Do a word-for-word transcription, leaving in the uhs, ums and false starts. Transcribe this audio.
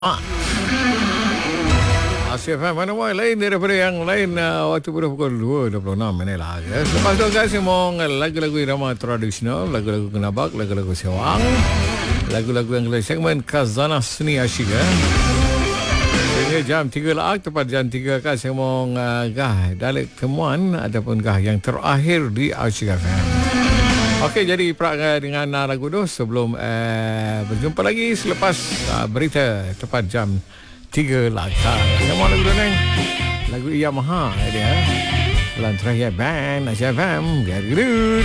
Ah. Asyik F M mana boleh lain daripada yang lain uh, waktu pada pukul dua dua puluh enam minit lah ya. Lepas tu guys semua lagu-lagu irama tradisional, lagu-lagu kenabak, lagu-lagu sewang, lagu-lagu yang dari segmen Khazanah Seni Asyik ya. Ini jam tiga lah tepat jam tiga kan semua uh, gah dalik temuan ataupun gah yang terakhir di Asyik F M. Okey, jadi perak dengan uh, lagu tu sebelum uh, berjumpa lagi selepas uh, berita tepat jam tiga lah. Nama lagu tu neng lagu Yamaha dia. Bulan terakhir band Asyik F M. Gadu.